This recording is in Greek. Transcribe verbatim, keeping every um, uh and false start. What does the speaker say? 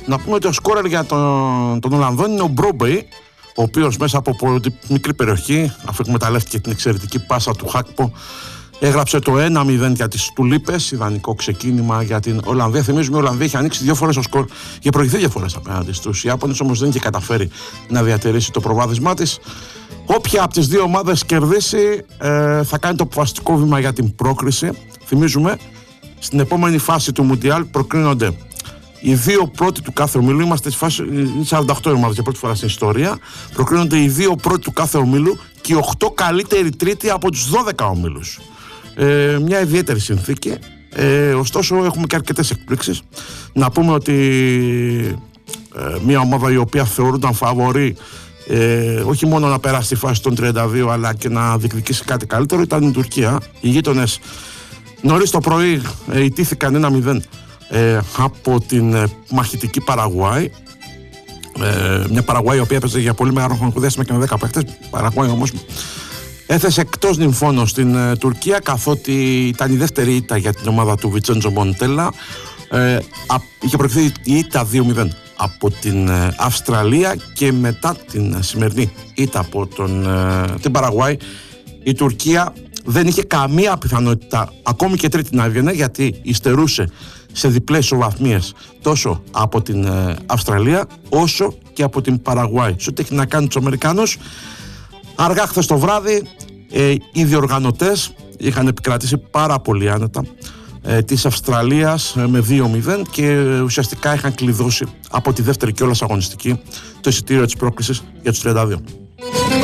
Να πούμε ότι ο σκόρερ για τον, τον Ολλανδόν είναι ο Μπρόμπεϊ, ο οποίος μέσα από πολύ μικρή περιοχή, αφού εκμεταλλεύτηκε την εξαιρετική πάσα του Χάκπο, έγραψε το ένα μηδέν για τις Τουλίπες. Ιδανικό ξεκίνημα για την Ολλανδία. Θυμίζουμε, η Ολλανδία είχε ανοίξει δύο φορές το σκορ, είχε προηγηθεί δύο φορές απέναντι στους Ιάπωνες, όμως δεν είχε καταφέρει να διατηρήσει το προβάδισμά της. Όποια από τις δύο ομάδες κερδίσει ε, θα κάνει το αποφασιστικό βήμα για την πρόκριση. Θυμίζουμε, στην επόμενη φάση του Μουντιάλ προκρίνονται οι δύο πρώτοι του κάθε ομίλου. Είμαστε στη φάση σαράντα οκτώ ομάδες για πρώτη φορά στην ιστορία. Προκρίνονται οι δύο πρώτοι του κάθε ομίλου και οι οκτώ καλύτεροι τρίτοι από τους δώδεκα ομίλους. Ε, μια ιδιαίτερη συνθήκη. Ε, ωστόσο, έχουμε και αρκετές εκπλήξεις. Να πούμε ότι ε, μια ομάδα η οποία θεωρούνταν φαβορί, ε, όχι μόνο να περάσει τη φάση των τριάντα δύο, αλλά και να διεκδικήσει κάτι καλύτερο, ήταν η Τουρκία. Οι γείτονες νωρίς το πρωί ε, ιτήθηκαν ένα μηδέν ε, από την ε, μαχητική Παραγουάη. Ε, μια Παραγουάη η οποία έπαιζε για πολύ μεγάλο χρονικό διάστημα και με δέκα παίκτες. Παραγουάη όμως έθεσε εκτός νυμφώνος στην ε, Τουρκία, καθότι ήταν η δεύτερη ήττα για την ομάδα του Βιτσέντζο Μοντέλα. Ε, α, είχε προηγηθεί η ήττα δύο μηδέν από την ε, Αυστραλία, και μετά την ε, σημερινή ήττα από τον, ε, την Παραγουάη, η Τουρκία δεν είχε καμία πιθανότητα ακόμη και τρίτη να έβγαινε, γιατί υστερούσε σε διπλές ισοβαθμίες τόσο από την ε, Αυστραλία όσο και από την Παραγουάη. Σε ό,τι έχει να κάνει τους Αμερικάνους, αργά χθες το βράδυ ε, οι διοργανωτές είχαν επικρατήσει πάρα πολύ άνετα ε, της Αυστραλίας ε, με δύο μηδέν, και ε, ουσιαστικά είχαν κλειδώσει από τη δεύτερη κιόλας αγωνιστική το εισιτήριο της πρόκλησης για τους τριάντα δύο.